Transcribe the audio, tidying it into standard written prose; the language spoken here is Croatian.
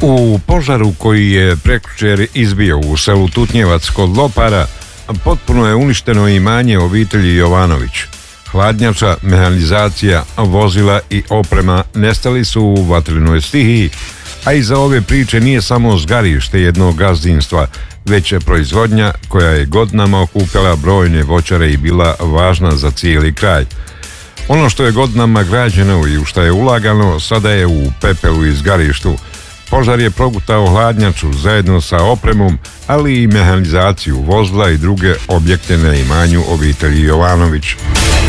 U požaru koji je prekjučer izbio u selu Tutnjevac kod Lopara, potpuno je uništeno imanje obitelji Jovanović. Hladnjača, mehanizacija, vozila i oprema nestali su u vatrenoj stihiji, a iza ove priče nije samo zgarište jednog gazdinstva, već je proizvodnja koja je godinama okupljala brojne voćare i bila važna za cijeli kraj. Ono što je godinama građeno i u što je ulagano sada je u pepelu i zgarištu. Požar je progutao hladnjaču zajedno sa opremom, ali i mehanizaciju vozila i druge objekte na imanju obitelji Jovanović.